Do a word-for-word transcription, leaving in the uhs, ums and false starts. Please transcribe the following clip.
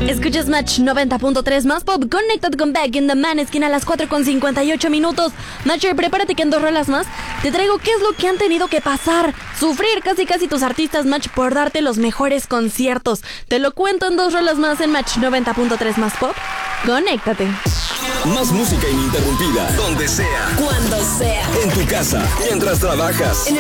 Escuchas Match noventa punto tres más pop. Connected con Back in the Man, esquina a las cuatro con cincuenta y ocho minutos. Matcher, prepárate que en dos rolas más te traigo qué es lo que han tenido que pasar, sufrir casi casi tus artistas Match por darte los mejores conciertos. Te lo cuento en dos rolas más en Match noventa punto tres más pop. Conéctate. Más música ininterrumpida, donde sea, cuando sea, en tu casa, mientras trabajas,